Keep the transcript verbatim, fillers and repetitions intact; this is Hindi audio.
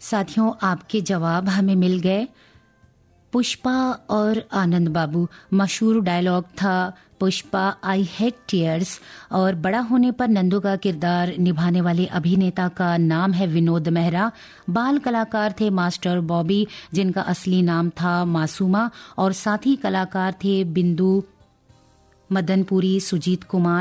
साथियों, आपके जवाब हमें मिल गए। पुष्पा और आनंद बाबू। मशहूर डायलॉग था पुष्पा आई हेट टीयर्स, और बड़ा होने पर नंदू का किरदार निभाने वाले अभिनेता का नाम है विनोद मेहरा। बाल कलाकार थे मास्टर बॉबी, जिनका असली नाम था मासूमा, और साथी कलाकार थे बिंदु, मदनपुरी, सुजीत कुमार,